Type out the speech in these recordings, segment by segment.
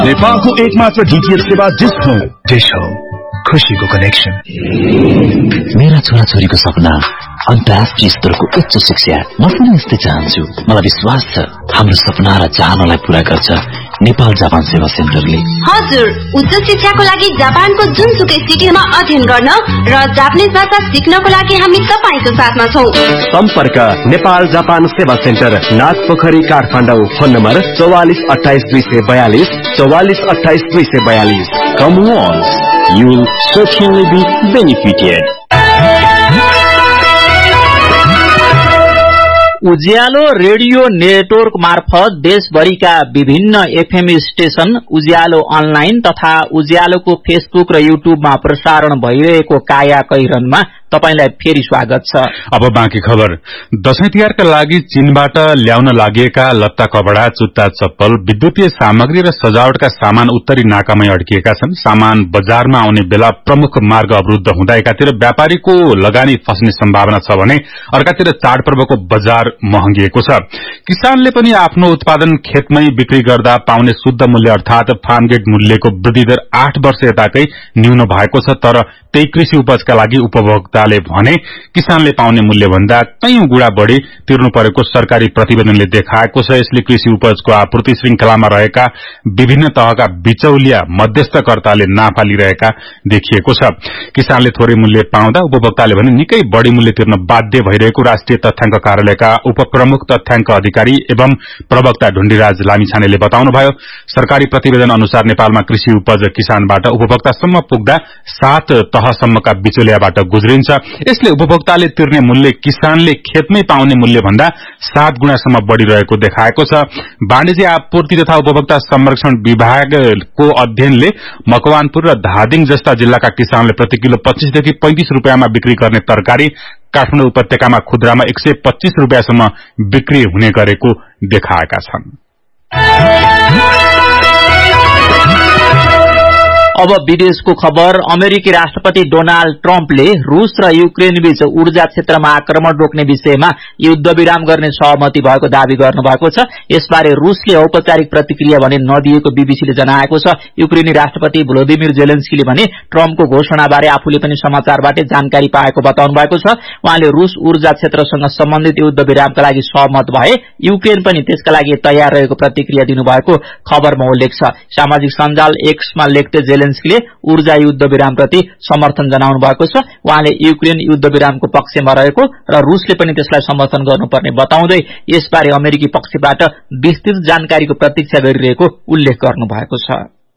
नेपालको एकमात्र डीटीएच सेवा डिश हो खुशीको कनेक्सन। मेरा छोराछोरीको सपना अन्तर्राष्ट्रिय स्तरको उच्च शिक्षा म पनि यस्तै चाहन्छु। मलाई विश्वास छ हाम्रो सपना र चाहनालाई पूरा गर्छ नेपाल जापान सेवा सेन्टरले। हजुर, उच्च शिक्षाको लागि जापानको जुनसुकै सिटीमा अध्ययन गर्न र जापानिज भाषा सिक्नको लागि हामी तपाईको साथमा छौं। सम्पर्क नेपाल जापान सेवा centre, Nagpokhari, Kathmandu. Phone number 4428 242 4428 242। Come once, you will certainly be benefited. Ujyaalo radio network मार्फत देशभरिका विभिन्न एफएम स्टेशन, उज्यालो अनलाइन तथा उज्यालोको फेसबुक र युट्युबमा प्रसारण भइरहेको काया कैरनमा तपाईलाई फेरि स्वागत छ। अब बाँकी खबर। दशैं तिहारका लागि चीनबाट ल्याउन लागेका लत्ता कपडा, जुत्ता, चप्पल, विद्युतीय सामग्री र सजावटका सामान उत्तरी नाकामै अड्किएका छन्। सामान बजारमा आउने बेला प्रमुख मार्ग अवरुद्ध हुँदा एकातिर व्यापारीको लगानी फस्ने सम्भावना छ भने अर्कातिर चाडपर्वको बजार महँगिएको छ। किसानले पनि आफ्नो उत्पादन खेतमै बिक्री गर्दा पाउने शुद्ध मूल्य अर्थात फार्मगेट मूल्यको वृद्धि दर 8 वर्ष यताकै न्यून भएको छ। तर त्यही कृषि उपजका लागि उपभोक्ताले भने किसानले पाउने मूल्य भन्दा कैयौं गुणा बढ़ी तिर्नु परेको सरकारी प्रतिवेदनले देखाएको छ। यसले कृषि उपजको आपूर्ति श्रृंखलामा रहेका विभिन्न तहका बिचौलिया मध्यस्थकर्ताले नाफा लिइरहेका देखिएको छ। किसानले थोरै मूल्य पाउँदा उपभोक्ताले भने निकै बढ़ी मूल्य तिर्न बाध्य भइरहेको राष्ट्रिय तथ्याङ्क कार्यालयका उपप्रमुख तथ्याङ्क अधिकारी एवं प्रवक्ता ढुण्डीराज लामिछानेले बताउनुभयो। सरकारी प्रतिवेदन अनुसार नेपालमा कृषि उपज किसानबाट उपभोक्तासम्म पुग्दा 7 तहसम्मका बिचौलियाबाट गुज्रिन्छ। यसले उपभोक्ताले तिर्ने मूल्य किसानले खेतमै पाउने मूल्य भन्दा 7 गुणासम्म बढ़िरहेको देखाएको छ। वाणिज्य आपूर्ति तथा उपभोक्ता संरक्षण विभागको अध्ययनले मकवानपुर र धादिङ जस्ता जिल्लाका किसानले प्रति किलो 25 देखि 35 रुपियाँमा बिक्री गर्ने तरकारी काठमाडौँ उपत्यकामा खुद्रामा 125 रुपियाँसम्म बिक्री हुने गरेको देखाएका छन्। अब विदेशको खबर। अमेरिकी राष्ट्रपति डोनाल्ड ट्रम्पले रूस र युक्रेन बीच ऊर्जा क्षेत्रमा आक्रमण रोक्ने विषयमा युद्ध विराम गर्ने सहमति भएको दावी गर्नुभएको छ। यसबारे रूसले औपचारिक प्रतिक्रिया भने नदिएको बीबीसीले जनाएको छ। युक्रेनी राष्ट्रपति भ्लोदिमिर जेलेन्स्कीले भने ट्रम्पको घोषणाबारे आफूले पनि समाचारबाट जानकारी पाएको बताउनु भएको छ। उहाँले रूस ऊर्जा क्षेत्रसँग सम्बन्धित युद्ध विरामका लागि सहमत भए युक्रेन पनि त्यसका लागि तयार रहेको प्रतिक्रिया दिनुभएको खबरमा उल्लेख छ। सामाजिक सञ्जाल एक्समा लेख्दै जेलेन्स्कीले ऊर्जा युद्ध विरामप्रति समर्थन जनाउनु भएको छ। उहाँले युक्रेन युद्ध विरामको पक्षमा रहेको र रूसले पनि त्यसलाई समर्थन गर्नुपर्ने बताउँदै यसबारे अमेरिकी पक्षबाट विस्तृत जानकारीको प्रतीक्षा गरिरहेको उल्लेख गर्नु भएको छ।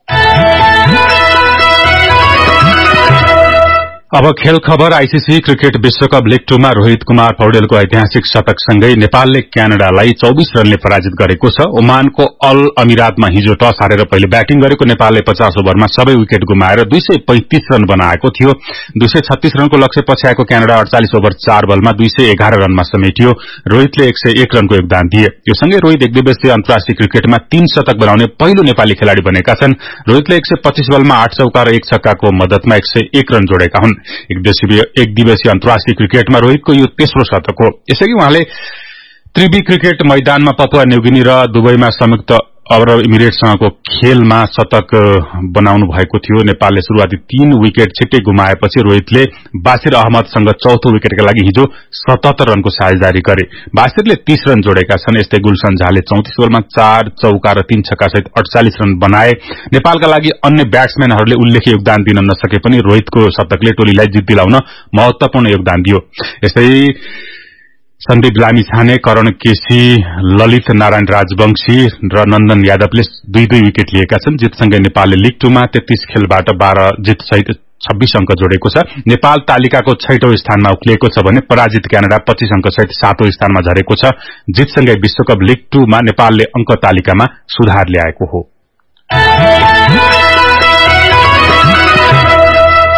अब खेल खबर। आईसीसी क्रिकेट विश्वकप लीग 2 मा रोहित कुमार पौडेलको ऐतिहासिक शतकसँगै नेपालले क्यानाडालाई 24 रनले पराजित गरेको छ। ओमानको अल अमिरातमा हिजो टस हारेर पहिले ब्याटिङ गरेको नेपालले 50 ओभरमा सबै विकेट गुमाएर 235 रन बनाएको थियो। 236 रनको लक्ष्य पछ्याएको क्यानाडा 48 ओभर 4 बलमा 211 रनमा समेटियो। रोहितले 101 रनको योगदान दिए। यो सँगै रोहित एक दिवसीय अन्तर्राष्ट्रिय क्रिकेटमा 3 शतक बनाउने पहिलो नेपाली खेलाड़ी बनेका छन्। रोहितले 125 बलमा 8 चौका र 1 छक्काको मद्दतमा 101 रन जोडेका हुन्। एक दिवसीय अन्तर्राष्ट्रिय क्रिकेटमा रोहितको यो तेस्रो शतक हो। यसैगरी उहाँले त्रिवी क्रिकेट मैदानमा पपुवा न्युगिनी र दुबईमा संयुक्त अरब इमिरेट्ससँगको खेलमा शतक बनाउनु भएको थियो। नेपालले सुरुवाती 3 विकेट छिट्टै गुमाएपछि रोहितले बासिर अहमदसँग चौथो विकेटका लागि हिजो 77 रनको साझेदारी गरे। बासिरले 30 रन जोडेका छन्। यस्तै गुलशन झाले 34 बलमा 4 चौका र 3 छक्का सहित 48 रन बनाए। नेपालका लागि अन्य ब्याट्सम्यानहरूले उल्लेख्य योगदान दिन नसके पनि रोहितको शतकले टोलीलाई जित दिलाउन महत्वपूर्ण योगदान दियो। यस्तै सन्दीप लामिछाने, करण केसी, ललित नारायण राजवंशी र नन्दन यादवले 2-2 विकेट लिएका छन्। जितसँगै नेपालले लीग 2 मा 33 खेलबाट 12 जित सहित 26 अंक जोडेको छ। नेपाल तालिकाको 6औं स्थानमा उक्लिएको छ भने पराजित क्यानाडा 25 अंक सहित 7औं स्थानमा झरेको छ। जितसँगै विश्वकप लीग 2 मा नेपालले अंक तालिकामा सुधार ल्याएको हो।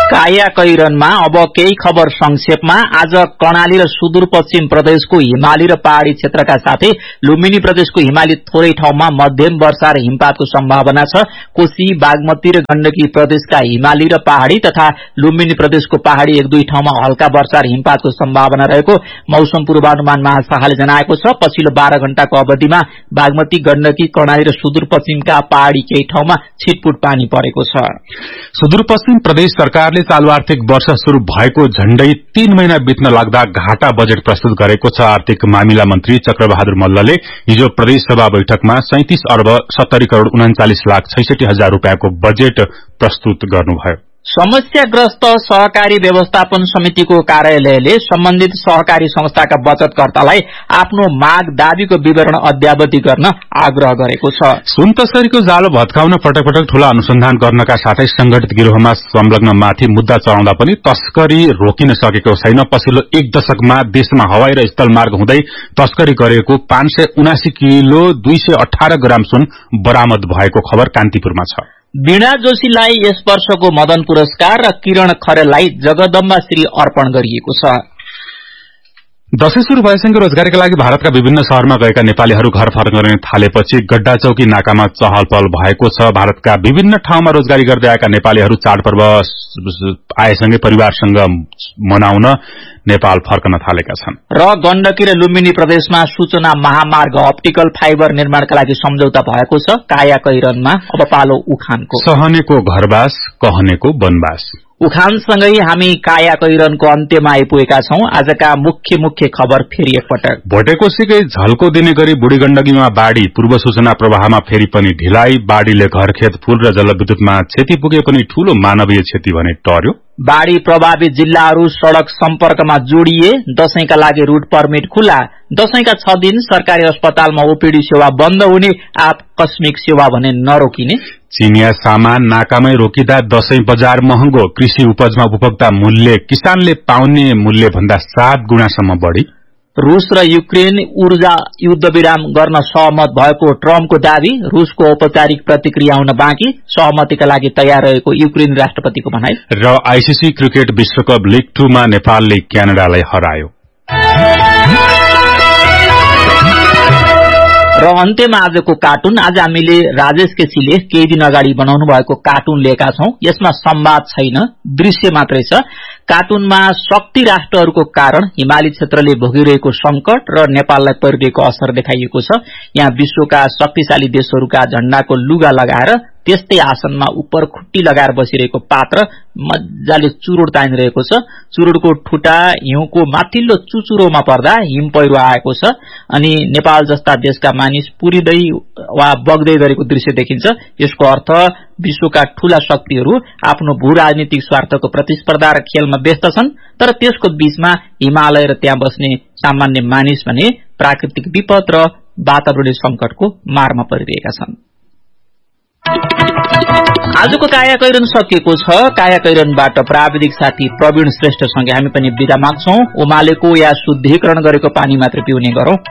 कायाकैरनमा अब केही खबर संक्षेपमा। आज कर्णाली र सुदूरपश्चिम प्रदेशको हिमाली र पहाड़ी क्षेत्रका साथै लुम्बिनी प्रदेशको हिमाली थोरै ठाउँमा मध्यम वर्षा र हिमपातको सम्भावना छ। कोशी, बागमती र गण्डकी प्रदेशका हिमाली र पहाड़ी तथा लुम्बिनी प्रदेशको पहाड़ी एक दुई ठाउँमा हल्का वर्षा र हिमपातको सम्भावना रहेको मौसम पूर्वानुमान महाशाखाले जनाएको छ। पछिल्लो 12 घण्टाको अवधिमा बागमती, गण्डकी, कर्णाली र सुदूरपश्चिमका पहाड़ी केही ठाउँमा छिटपुट पानी परेको छ। सुदूरपश्चिम प्रदेश सरकारले चालू आर्थिक वर्ष शुरू भएको झण्डै 3 महिना बित्न लाग्दा घाटा बजेट प्रस्तुत गरेको छ। आर्थिक मामिला मन्त्री चक्रबहादुर मल्लले हिजो प्रदेश सभा बैठकमा 37 अर्ब 70 करोड़ 39 लाख 66 हजार रूपियाँको बजेट प्रस्तुत गर्नुभयो। समस्याग्रस्त सहकारी व्यवस्थापन समितिको कार्यालयले सम्बन्धित सहकारी संस्थाका बचतकर्तालाई आफ्नो माग दाबीको विवरण अद्यावधि गर्न आग्रह गरेको छ। सुन तस्करीको जालो भत्काउन पटक पटक ठूला अनुसन्धान गर्नका साथै संगठित गिरोहमा संलग्न माथि मुद्दा चढाउँदा पनि तस्करी रोकिन सकेको छैन। पछिल्लो 1 दशकमा देशमा हवाई र स्थल मार्ग हुँदै तस्करी गरेको 579 किलो 218 ग्राम सुन बरामद भएको खबर कान्तिपुरमा छ। वीणा जोशीलाई यस वर्षको मदन पुरस्कार र किरण खरेललाई जगदम्बा श्री अर्पण गरिएको छ। दशैं शुरू भएसँगै रोजगारीका लागि भारतका विभिन्न शहरमा गएका नेपालीहरू घर फर्कन थालेपछि गड्डा चौकी नाकामा चहल पहल भएको छ। भारतका विभिन्न ठाउँमा रोजगारी गर्दै आएका नेपालीहरू चाडपर्व आएसँगै परिवारसँग मनाउन नेपाल फर्कन थालेका छन्। र गण्डकी र लुम्बिनी प्रदेशमा सूचना महामार्ग अप्टिकल फाइबर निर्माणका लागि सम्झौता भएको छ। कायाकैरनमा अब पालो उखानको। सहनेको घरबास, कहनेको वनबास। उखानसँगै हामी कायाकैरनको अन्त्यमा आइपुगेका छौं। आजका मुख्य खबर फेरि एकपटक। भोटेकोसीकै झल्को दिने गरी बुढी गण्डकीमा बाढ़ी, पूर्व सूचना प्रवाहमा फेरि पनि ढिलाइ। बाढ़ीले घरखेत, फूल र जलविद्युतमा क्षति पुगे पनि ठूलो मानवीय क्षति भने टर्यो। बाढ़ी प्रभावित जिल्लाहरू सड़क सम्पर्कमा जोडिए। दशैंका लागि रूट पर्मिट खुला। दशैंका 6 दिन सरकारी अस्पतालमा ओपीडी सेवा बन्द हुने, आकस्मिक सेवा भने नरोकिने। चिनिया सामान नाकामै रोकिँदा दशैं बजार महँगो। कृषि उपजमा उपभोक्ता मूल्य किसानले पाउने मूल्य भन्दा 7 गुणासम्म बढ़ी। रूस र युक्रेन ऊर्जा युद्ध विराम गर्न सहमत भएको ट्रम्पको दावी। रूसको औपचारिक प्रतिक्रिया हुन बाँकी। सहमतिका लागि तयार रहेको युक्रेनी राष्ट्रपतिको भनाई। र आईसीसी क्रिकेट विश्वकप लीग 2 मा नेपालले क्यानाडालाई हरायो। र अन्त्यमा आजको कार्टुन। आज हामीले राजेश केसीले केही दिन अगाडि बनाउनु भएको कार्टुन लिएका छौं। यसमा संवाद छैन, दृश्य मात्रै छ। कार्टुनमा शक्ति राष्ट्रहरूको कारण हिमाली क्षेत्रले भोगिरहेको संकट र नेपाललाई परिरहेको असर देखाइएको छ। यहाँ विश्वका शक्तिशाली देशहरूका झण्डाको लुगा लगाएर त्यस्तै आसनमा उपर खुट्टी लगाएर बसिरहेको पात्र मजाले चुरोड तानिरहेको छ। चुरोडको ठुटा हिउँको माथिल्लो चुचुरोमा पर्दा हिम पहिरो आएको छ। अनि नेपाल जस्ता देशका मानिस पुरिँदै वा बग्दै गरेको दृश्य देखिन्छ। यसको अर्थ विश्वका ठूला शक्तिहरू आफ्नो भू राजनीतिक स्वार्थको प्रतिस्पर्धा र खेलमा व्यस्त छन्। तर त्यसको बीचमा हिमालय र त्यहाँ बस्ने सामान्य मानिस भने प्राकृतिक विपद र वातावरणीय संकटको मारमा परिरहेका छन्। आजको कायाकैरन सकिएको छ। कायाकैरनबाट प्राविधिक साथी प्रवीण श्रेष्ठसँगै हामी पनि बिदा माग्छौं। उमालेको या शुद्धिकरण गरेको पानी मात्र पिउने गरौं।